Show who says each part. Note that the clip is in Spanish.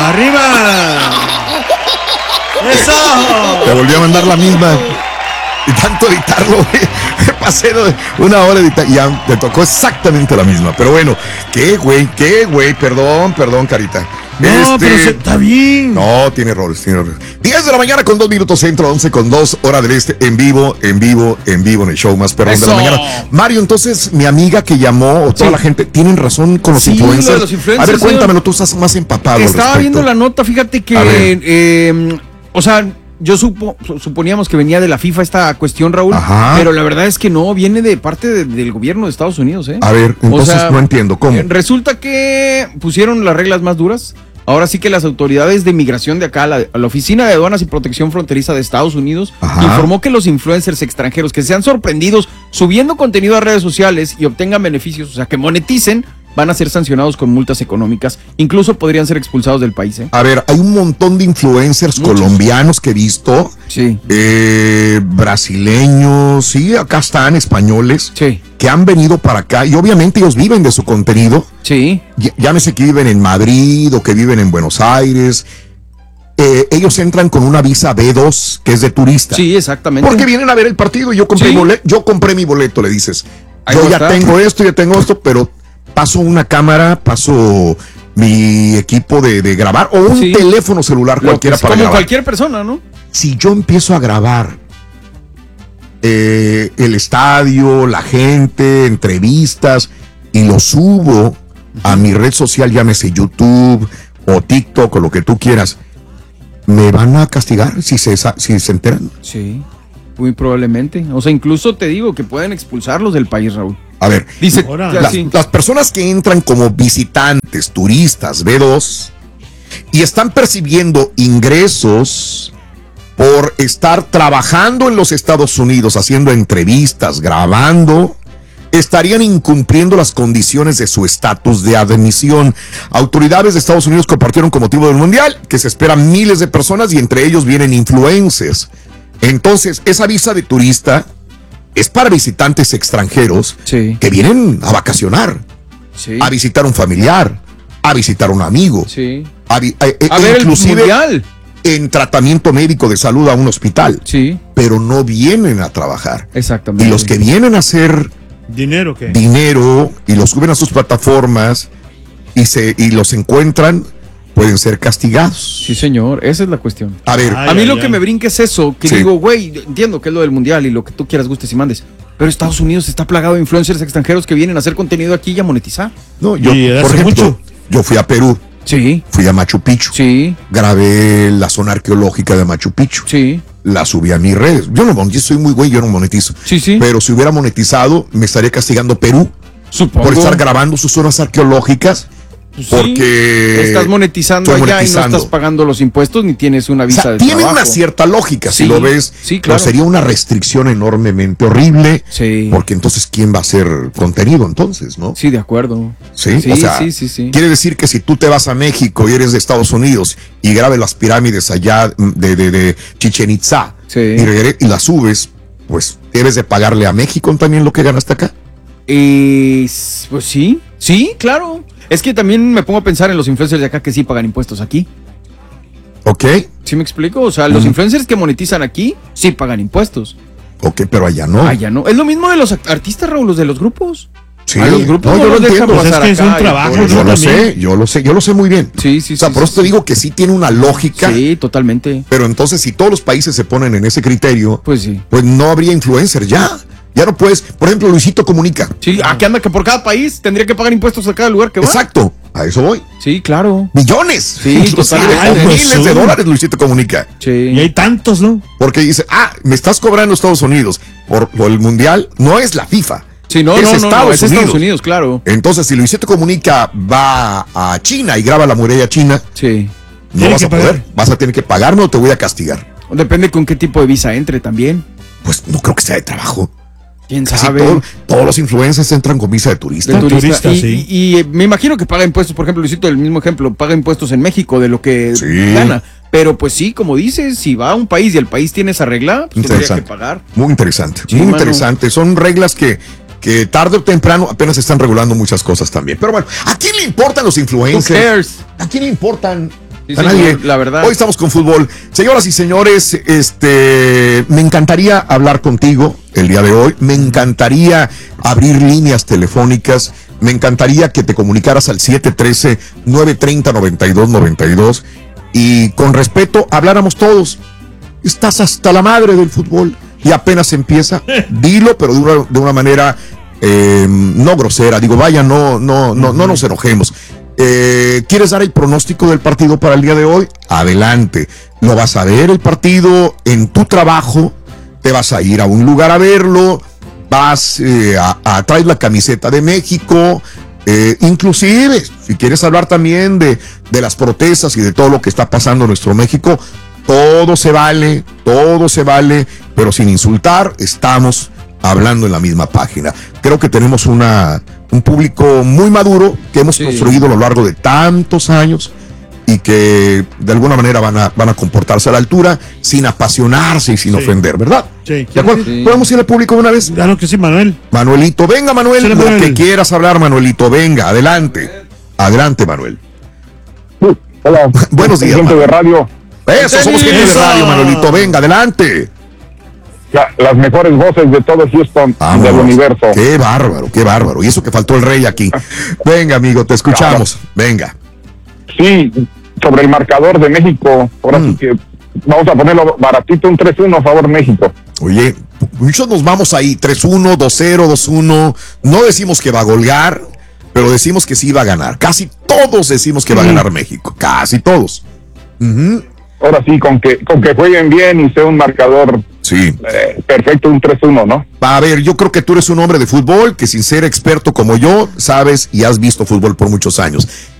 Speaker 1: ¡Arriba! ¡Eso!
Speaker 2: Te volví a mandar la misma. Y tanto editarlo, güey. Me pasé una hora editar y ya te tocó exactamente la misma. Pero bueno, qué güey. Perdón, Carita.
Speaker 1: No, pero está bien.
Speaker 2: No, tiene roles. 10 de la mañana con 2 minutos centro, 11 con 2, hora del este, en vivo en el show más perrón de la mañana. Mario, entonces, mi amiga que llamó, o toda la gente, tienen razón con los influencers.
Speaker 3: Lo de los influencers.
Speaker 2: A ver, cuéntamelo, tú estás más empapado.
Speaker 3: Estaba viendo la nota, fíjate que, o sea, yo suponíamos que venía de la FIFA esta cuestión, Raúl. Ajá. Pero la verdad es que no, viene de parte del gobierno de Estados Unidos, ¿eh?
Speaker 2: A ver, entonces no entiendo, ¿cómo?
Speaker 3: Resulta que pusieron las reglas más duras. Ahora sí que las autoridades de migración de acá, la Oficina de Aduanas y Protección Fronteriza de Estados Unidos, informó que los influencers extranjeros que sean sorprendidos subiendo contenido a redes sociales y obtengan beneficios, o sea, que moneticen, van a ser sancionados con multas económicas. Incluso podrían ser expulsados del país, ¿eh?
Speaker 2: A ver, hay un montón de influencers colombianos que he visto. Sí. Brasileños, sí, acá están, españoles. Sí. Que han venido para acá y obviamente ellos viven de su contenido. Sí. Llámese que viven en Madrid o que viven en Buenos Aires. Ellos entran con una visa B2 que es de turista.
Speaker 3: Sí, exactamente.
Speaker 2: Porque vienen a ver el partido y yo compré mi boleto, le dices. Yo ya tengo esto, pero paso una cámara, paso mi equipo de grabar o un teléfono celular cualquiera para grabar.
Speaker 3: Como cualquier persona, ¿no?
Speaker 2: Si yo empiezo a grabar el estadio, la gente, entrevistas y lo subo a mi red social, llámese YouTube o TikTok o lo que tú quieras, ¿me van a castigar si se enteran?
Speaker 3: Sí, muy probablemente. O sea, incluso te digo que pueden expulsarlos del país, Raúl.
Speaker 2: A ver, dice, las personas que entran como visitantes, turistas, B2, y están percibiendo ingresos por estar trabajando en los Estados Unidos, haciendo entrevistas, grabando, estarían incumpliendo las condiciones de su estatus de admisión. Autoridades de Estados Unidos compartieron con motivo del Mundial que se esperan miles de personas y entre ellos vienen influencers. Entonces, esa visa de turista es para visitantes extranjeros que vienen a vacacionar, a visitar un familiar, a visitar un amigo, a ver inclusive el mundial, en tratamiento médico de salud a un hospital, pero no vienen a trabajar.
Speaker 3: Exactamente.
Speaker 2: Y los que vienen a hacer
Speaker 1: dinero
Speaker 2: y los suben a sus plataformas y los encuentran, pueden ser castigados.
Speaker 3: Sí, señor, esa es la cuestión.
Speaker 2: A ver,
Speaker 3: a mí lo que me brinca es eso, que digo, güey, entiendo que es lo del mundial y lo que tú quieras, gustes y mandes, pero Estados Unidos está plagado de influencers extranjeros que vienen a hacer contenido aquí y a monetizar.
Speaker 2: No, yo, por ejemplo, yo fui a Perú.
Speaker 3: Sí.
Speaker 2: Fui a Machu Picchu.
Speaker 3: Sí.
Speaker 2: Grabé la zona arqueológica de Machu Picchu.
Speaker 3: Sí.
Speaker 2: La subí a mis redes. Yo soy muy güey, yo no monetizo.
Speaker 3: Sí.
Speaker 2: Pero si hubiera monetizado, me estaría castigando Perú.
Speaker 3: Supongo.
Speaker 2: Por estar grabando sus zonas arqueológicas. Porque
Speaker 3: estás monetizando allá y no estás pagando los impuestos ni tienes una visa de
Speaker 2: tiene
Speaker 3: trabajo.
Speaker 2: Una cierta lógica, si lo ves, claro. Pero sería una restricción enormemente horrible, porque entonces ¿quién va a hacer contenido entonces, no?
Speaker 3: Sí, de acuerdo.
Speaker 2: Sí. Quiere decir que si tú te vas a México y eres de Estados Unidos y grabes las pirámides allá de Chichén Itzá y las subes, pues debes de pagarle a México también lo que ganaste acá.
Speaker 3: Pues sí, claro. Es que también me pongo a pensar en los influencers de acá que sí pagan impuestos aquí.
Speaker 2: Ok.
Speaker 3: ¿Sí me explico? O sea, los influencers que monetizan aquí sí pagan impuestos.
Speaker 2: Ok, pero allá no.
Speaker 3: Allá no. Es lo mismo de los artistas, Raúl, los de los grupos.
Speaker 2: Sí.
Speaker 3: A los grupos
Speaker 2: yo lo entiendo.
Speaker 1: Pues es que es un trabajo.
Speaker 2: Yo lo sé muy bien.
Speaker 3: Sí.
Speaker 2: O sea, por eso te digo que sí tiene una lógica.
Speaker 3: Sí, totalmente.
Speaker 2: Pero entonces, si todos los países se ponen en ese criterio,
Speaker 3: pues sí.
Speaker 2: Pues no habría influencer ya. Ya no puedes, por ejemplo, Luisito Comunica.
Speaker 3: Sí, aquí anda que por cada país tendría que pagar impuestos a cada lugar que va.
Speaker 2: Exacto, a eso voy.
Speaker 3: Sí, claro.
Speaker 2: Millones.
Speaker 3: Sí, totalmente.
Speaker 2: Miles de dólares Luisito Comunica.
Speaker 3: Sí.
Speaker 1: Y hay tantos, ¿no?
Speaker 2: Porque dice, me estás cobrando Estados Unidos por el Mundial, no es la FIFA.
Speaker 3: Sí, es Estados Unidos, claro.
Speaker 2: Entonces, si Luisito Comunica va a China y graba la muralla china, no vas a poder. Vas a tener que pagarme o te voy a castigar.
Speaker 3: Depende con qué tipo de visa entre también.
Speaker 2: Pues no creo que sea de trabajo.
Speaker 3: ¿Quién sabe?
Speaker 2: Todos los influencers entran con visa de turista.
Speaker 3: Y me imagino que paga impuestos, por ejemplo, Luisito, el mismo ejemplo, paga impuestos en México de lo que gana. Pero pues sí, como dices, si va a un país y el país tiene esa regla, pues tendría que pagar.
Speaker 2: Muy interesante, muy interesante. Son reglas que tarde o temprano apenas están regulando muchas cosas también. Pero bueno, ¿a quién le importan los influencers?
Speaker 3: Who cares?
Speaker 2: ¿A quién le importan?
Speaker 3: Sí,
Speaker 2: a nadie.
Speaker 3: La verdad.
Speaker 2: Hoy estamos con fútbol. Señoras y señores, me encantaría hablar contigo el día de hoy. Me encantaría abrir líneas telefónicas. Me encantaría que te comunicaras al 713-930-9292 y con respeto habláramos todos. Estás hasta la madre del fútbol y apenas empieza. Dilo, pero de una manera no grosera. Digo, vaya, no nos enojemos. ¿Quieres dar el pronóstico del partido para el día de hoy? Adelante. ¿Lo vas a ver el partido en tu trabajo? ¿Te vas a ir a un lugar a verlo? ¿Vas a traer la camiseta de México? Inclusive, si quieres hablar también de las protestas y de todo lo que está pasando en nuestro México, todo se vale, pero sin insultar. Estamos hablando en la misma página. Creo que tenemos un público muy maduro que hemos construido a lo largo de tantos años y que de alguna manera van a comportarse a la altura sin apasionarse y sin ofender, ¿verdad?
Speaker 1: Sí.
Speaker 2: ¿De acuerdo?
Speaker 3: Sí.
Speaker 2: ¿Podemos ir al público de una vez?
Speaker 1: Claro que sí, Manuel.
Speaker 2: Manuelito, venga, Manuel,
Speaker 1: Sí,
Speaker 2: lo
Speaker 1: Manuel.
Speaker 2: que quieras hablar, Manuelito, venga, adelante. Adelante, Manuel.
Speaker 4: Hola.
Speaker 2: Buenos días,
Speaker 4: Gente de radio.
Speaker 2: Eso, somos gente de
Speaker 1: Eso.
Speaker 2: radio, Manuelito, venga, adelante.
Speaker 4: Las mejores voces de todo Houston,
Speaker 2: Vámonos.
Speaker 4: del universo.
Speaker 2: Qué bárbaro. Y eso que faltó el rey aquí. Venga, amigo, te escuchamos. Venga.
Speaker 4: Sí, sobre el marcador de México, ahora sí que vamos a ponerlo baratito, un 3-1 a favor México.
Speaker 2: Oye, muchos nos vamos ahí, 3-1, 2-0, 2-1. No decimos que va a golear, pero decimos que sí va a ganar. Casi todos decimos que va a ganar México. Casi todos.
Speaker 4: Ahora sí, con que jueguen bien y sea un marcador
Speaker 2: Sí.
Speaker 4: perfecto, un 3-1, ¿no?
Speaker 2: A ver, yo creo que tú eres un hombre de fútbol que sin ser experto como yo, sabes y has visto fútbol por muchos años.